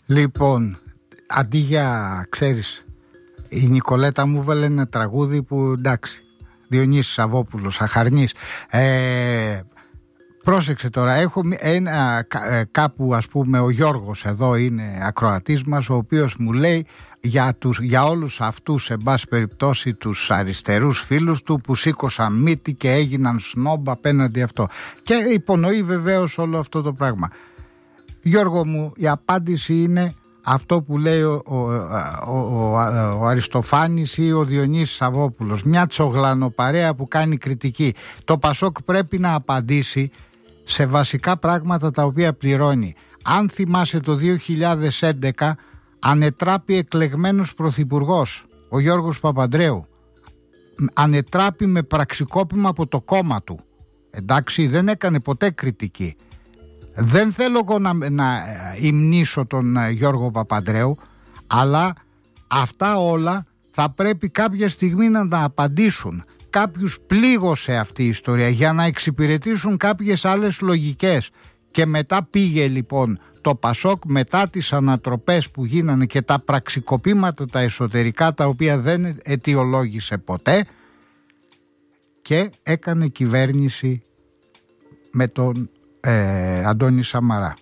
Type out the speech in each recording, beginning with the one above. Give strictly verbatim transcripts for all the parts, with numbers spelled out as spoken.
Λοιπόν, αντί για, ξέρεις, η Νικολέτα μου βάλε ένα τραγούδι που εντάξει, Διονύσης Σαββόπουλος, Αχαρνής. Ε, πρόσεξε τώρα, έχω ένα, κάπου ας πούμε ο Γιώργος εδώ είναι ακροατής μας, ο οποίος μου λέει για, τους, για όλους αυτούς, εν πάση περιπτώσει, τους αριστερούς φίλους του που σήκωσαν μύτη και έγιναν σνόμπ απέναντι αυτό. Και υπονοεί βεβαίως όλο αυτό το πράγμα. Γιώργο μου, η απάντηση είναι αυτό που λέει ο, ο, ο, ο, ο Αριστοφάνης ή ο Διονύσης Σαββόπουλος, μια τσογλανοπαρέα που κάνει κριτική. Το Πασόκ πρέπει να απαντήσει σε βασικά πράγματα τα οποία πληρώνει. Αν θυμάσαι το δύο χιλιάδες έντεκα ανετράπη εκλεγμένος πρωθυπουργός ο Γιώργος Παπανδρέου, ανετράπη με πραξικόπημα από το κόμμα του, εντάξει, δεν έκανε ποτέ κριτική. Δεν θέλω εγώ να, να υμνήσω τον Γιώργο Παπανδρέου, αλλά αυτά όλα θα πρέπει κάποια στιγμή να τα απαντήσουν. Κάποιους πλήγωσε αυτή η ιστορία για να εξυπηρετήσουν κάποιες άλλες λογικές. Και μετά πήγε λοιπόν το Πασόκ, μετά τις ανατροπές που γίνανε και τα πραξικοπήματα τα εσωτερικά, τα οποία δεν αιτιολόγησε ποτέ, και έκανε κυβέρνηση με τον Ε, Αντώνη Σαμαρά.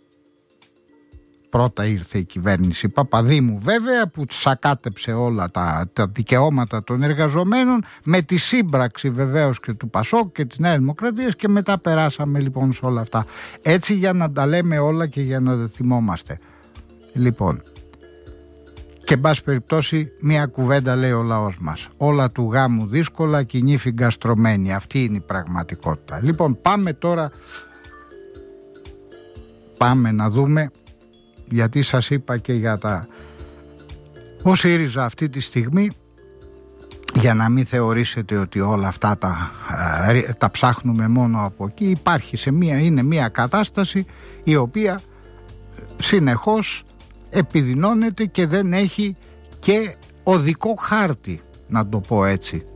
Πρώτα ήρθε η κυβέρνηση Παπαδήμου, βέβαια, που σακάτεψε όλα τα, τα δικαιώματα των εργαζομένων με τη σύμπραξη βεβαίως και του Πασόκ και της Νέας Δημοκρατίας, και μετά περάσαμε λοιπόν σε όλα αυτά. Έτσι, για να τα λέμε όλα και για να τα θυμόμαστε. Λοιπόν, και εν πάση περιπτώσει μία κουβέντα λέει ο λαός μας: όλα του γάμου δύσκολα, κοινή φυγκαστρωμένη. Αυτή είναι η πραγματικότητα. Λοιπόν, πάμε τώρα Πάμε να δούμε, γιατί σας είπα και για τα ο ΣΥΡΙΖΑ αυτή τη στιγμή, για να μην θεωρήσετε ότι όλα αυτά τα, τα ψάχνουμε μόνο από εκεί. Υπάρχει σε μία, είναι μία κατάσταση η οποία συνεχώς επιδεινώνεται και δεν έχει και οδικό χάρτη, να το πω έτσι.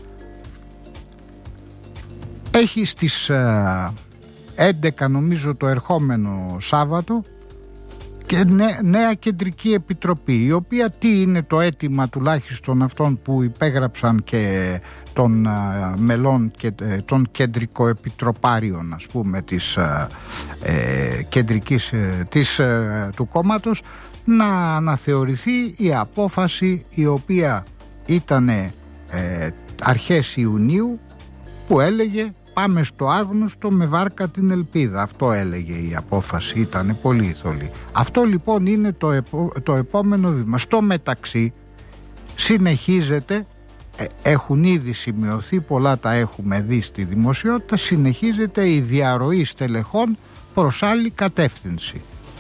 Έχει στις έντεκα νομίζω το ερχόμενο Σάββατο και νέα κεντρική επιτροπή, η οποία τι είναι το αίτημα τουλάχιστον αυτών που υπέγραψαν και των μελών και των κεντρικοεπιτροπάριων, ας πούμε, της ε, κεντρικής της, ε, του κόμματος, να αναθεωρηθεί η απόφαση η οποία ήταν ε, αρχές Ιουνίου, που έλεγε πάμε στο άγνωστο με βάρκα την ελπίδα. Αυτό έλεγε η απόφαση, ήταν πολύ θολή. Αυτό λοιπόν είναι το, επο, το επόμενο βήμα. Στο μεταξύ συνεχίζεται, ε, έχουν ήδη σημειωθεί, πολλά τα έχουμε δει στη δημοσιότητα, συνεχίζεται η διαρροή στελεχών προς άλλη κατεύθυνση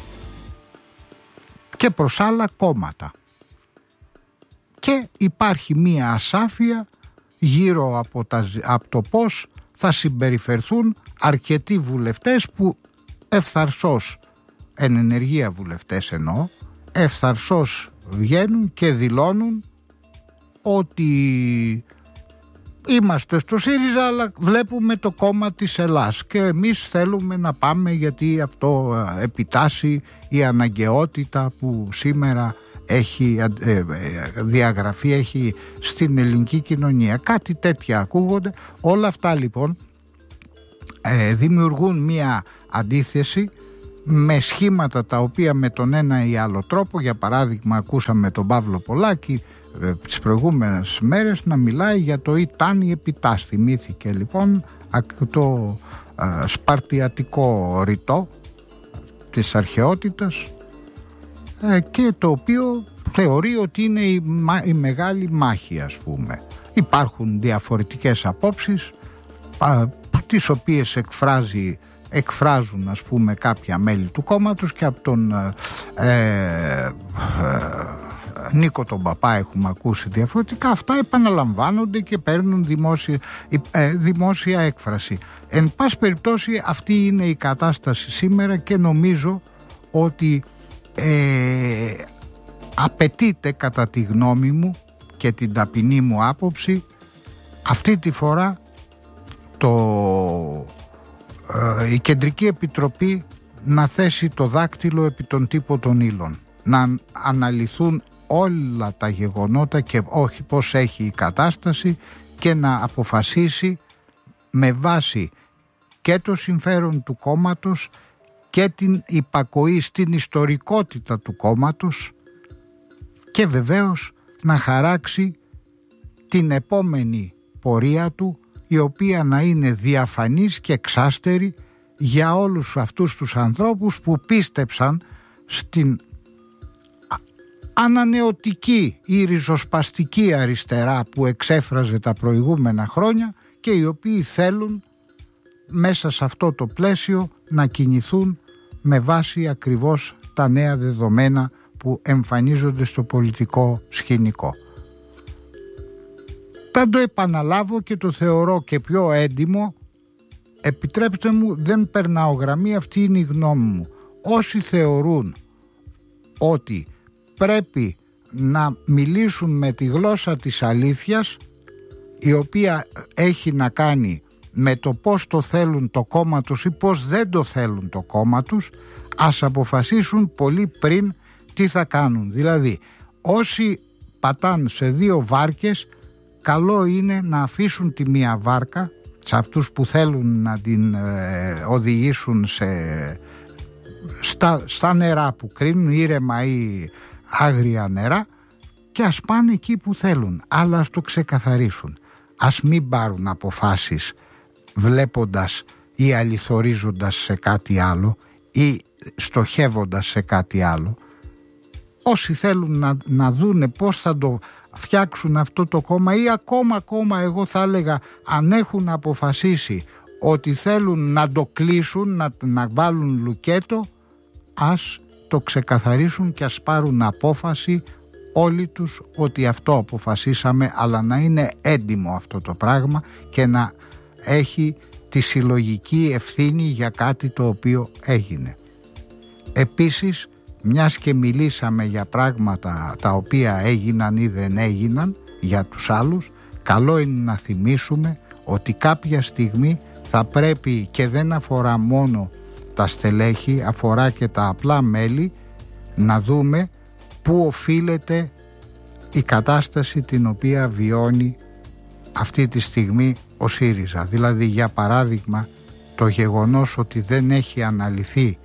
και προς άλλα κόμματα. Και υπάρχει μία ασάφεια γύρω από, τα, από το πώς θα συμπεριφερθούν αρκετοί βουλευτές που ευθαρσώς, εν ενεργεία βουλευτές εννοώ, ευθαρσώς βγαίνουν και δηλώνουν ότι είμαστε στο ΣΥΡΙΖΑ αλλά βλέπουμε το κόμμα της Ελλάς και εμείς θέλουμε να πάμε γιατί αυτό επιτάσσει η αναγκαιότητα που σήμερα έχει διαγραφεί, έχει στην ελληνική κοινωνία. Κάτι τέτοια ακούγονται. Όλα αυτά λοιπόν ε, δημιουργούν μία αντίθεση με σχήματα τα οποία με τον ένα ή άλλο τρόπο, για παράδειγμα ακούσαμε τον Παύλο Πολάκη ε, τις προηγούμενες μέρες να μιλάει για το «Ήταν η επιτάστη». Θυμήθηκε λοιπόν το ε, σπαρτιατικό ρητό της αρχαιότητας, και το οποίο θεωρεί ότι είναι η, η μεγάλη μάχη, ας πούμε. Υπάρχουν διαφορετικές απόψεις α, τις οποίες εκφράζει, εκφράζουν ας πούμε κάποια μέλη του κόμματος, και από τον ε, ε, Νίκο τον Παπά έχουμε ακούσει διαφορετικά. Αυτά επαναλαμβάνονται και παίρνουν δημόσια, ε, δημόσια έκφραση. Εν πάση περιπτώσει αυτή είναι η κατάσταση σήμερα και νομίζω ότι Ε, απαιτείται κατά τη γνώμη μου και την ταπεινή μου άποψη αυτή τη φορά το, ε, η Κεντρική Επιτροπή να θέσει το δάκτυλο επί των τύπων των ύλων. να αναλυθούν όλα τα γεγονότα και όχι πώς έχει η κατάσταση και να αποφασίσει με βάση και το συμφέρον του κόμματος και την υπακοή στην ιστορικότητα του κόμματος και βεβαίως να χαράξει την επόμενη πορεία του, η οποία να είναι διαφανής και εξάστερη για όλους αυτούς τους ανθρώπους που πίστεψαν στην ανανεωτική ή ριζοσπαστική αριστερά που εξέφραζε τα προηγούμενα χρόνια και οι οποίοι θέλουν μέσα σε αυτό το πλαίσιο να κινηθούν με βάση ακριβώς τα νέα δεδομένα που εμφανίζονται στο πολιτικό σκηνικό. Θα το επαναλάβω και το θεωρώ και πιο έντιμο. Επιτρέψτε μου, δεν περνάω γραμμή, αυτή είναι η γνώμη μου. Όσοι θεωρούν ότι πρέπει να μιλήσουν με τη γλώσσα της αλήθειας, η οποία έχει να κάνει με το πώς το θέλουν το κόμμα τους ή πώς δεν το θέλουν το κόμμα τους, ας αποφασίσουν πολύ πριν τι θα κάνουν. Δηλαδή, όσοι πατάν σε δύο βάρκες, καλό είναι να αφήσουν τη μία βάρκα σε αυτούς που θέλουν να την ε, οδηγήσουν σε, στα, στα νερά που κρίνουν, ήρεμα ή άγρια νερά, και ας πάνε εκεί που θέλουν, αλλά ας το ξεκαθαρίσουν. Ας μην πάρουν αποφάσεις βλέποντας ή αληθορίζοντας σε κάτι άλλο ή στοχεύοντας σε κάτι άλλο. Όσοι θέλουν να, να δούνε πώς θα το φτιάξουν αυτό το κόμμα, ή ακόμα ακόμα εγώ θα έλεγα, αν έχουν αποφασίσει ότι θέλουν να το κλείσουν, να, να βάλουν λουκέτο, ας το ξεκαθαρίσουν και ας πάρουν απόφαση όλοι τους ότι αυτό αποφασίσαμε, αλλά να είναι έντιμο αυτό το πράγμα και να έχει τη συλλογική ευθύνη για κάτι το οποίο έγινε. Επίσης, μιας και μιλήσαμε για πράγματα τα οποία έγιναν ή δεν έγιναν για τους άλλους, καλό είναι να θυμίσουμε ότι κάποια στιγμή θα πρέπει, και δεν αφορά μόνο τα στελέχη, αφορά και τα απλά μέλη, να δούμε πού οφείλεται η κατάσταση την οποία βιώνει αυτή τη στιγμή ο ΣΥΡΙΖΑ. Δηλαδή, για παράδειγμα, το γεγονός ότι δεν έχει αναλυθεί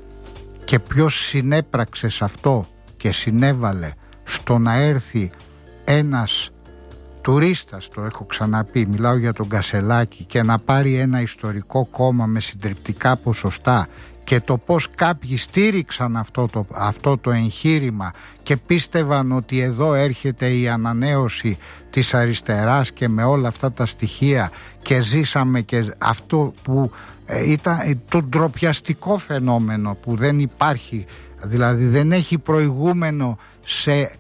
και ποιος συνέπραξε σε αυτό και συνέβαλε στο να έρθει ένας τουρίστας, το έχω ξαναπεί, μιλάω για τον Κασελάκη, και να πάρει ένα ιστορικό κόμμα με συντριπτικά ποσοστά, και το πως κάποιοι στήριξαν αυτό το, αυτό το εγχείρημα και πίστευαν ότι εδώ έρχεται η ανανέωση της αριστεράς και με όλα αυτά τα στοιχεία, και ζήσαμε και αυτό που ε, ήταν το ντροπιαστικό φαινόμενο που δεν υπάρχει, δηλαδή δεν έχει προηγούμενο σε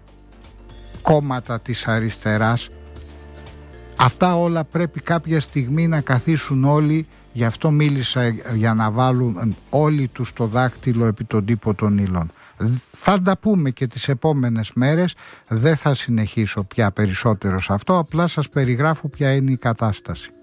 κόμματα της αριστεράς. Αυτά όλα πρέπει κάποια στιγμή να καθίσουν όλοι. Γι' αυτό μίλησα, για να βάλουν όλοι τους το δάχτυλο επί τον τύπο των ύλων. Θα τα πούμε και τις επόμενες μέρες, δεν θα συνεχίσω πια περισσότερο σε αυτό, απλά σας περιγράφω ποια είναι η κατάσταση.